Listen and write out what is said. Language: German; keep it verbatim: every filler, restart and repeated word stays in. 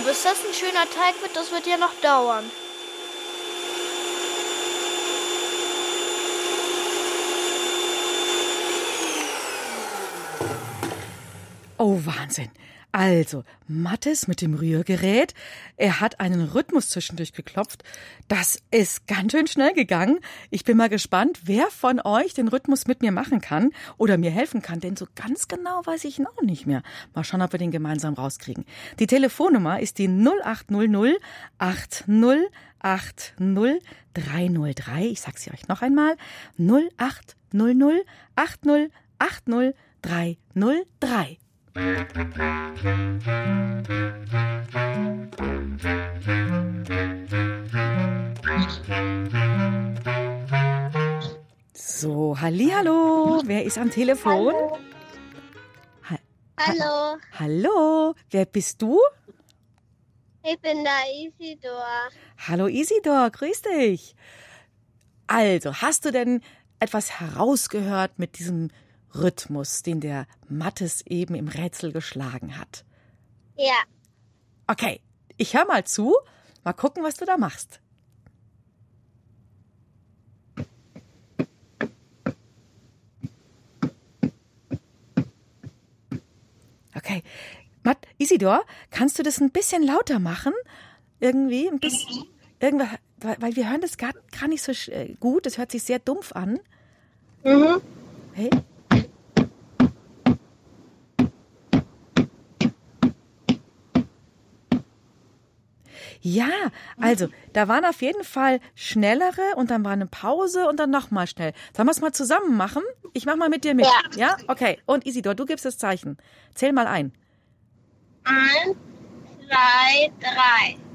bis das ein schöner Teig wird, das wird ja noch dauern. Oh, Wahnsinn. Also, Mathis mit dem Rührgerät, er hat einen Rhythmus zwischendurch geklopft. Das ist ganz schön schnell gegangen. Ich bin mal gespannt, wer von euch den Rhythmus mit mir machen kann oder mir helfen kann, denn so ganz genau weiß ich ihn auch nicht mehr. Mal schauen, ob wir den gemeinsam rauskriegen. Die Telefonnummer ist die null acht null null acht null acht null drei null drei. Ich sag's euch noch einmal. null acht null null acht null acht null drei null drei. So, hallihallo, wer ist am Telefon? Hallo. Ha- Hallo, Hallo, wer bist du? ich bin der Isidor. Hallo Isidor, grüß dich. Also, hast du denn etwas herausgehört mit diesem Rhythmus, den der Mathis eben im Rätsel geschlagen hat? Ja, Okay, ich höre mal zu. Mal gucken, was du da machst. Okay, Matt, Isidor, kannst du das ein bisschen lauter machen? Irgendwie ein bisschen, irgendwas, weil wir hören das gar, gar nicht so sch- gut. Das hört sich sehr dumpf an. mhm. Hey? Ja, also, da waren auf jeden Fall schnellere und dann war eine Pause und dann nochmal schnell. Sollen wir es mal zusammen machen? Ich mach mal mit dir mit. Ja. Ja? Okay. Und Isidor, du gibst das Zeichen. Zähl mal ein. Eins, zwei, drei.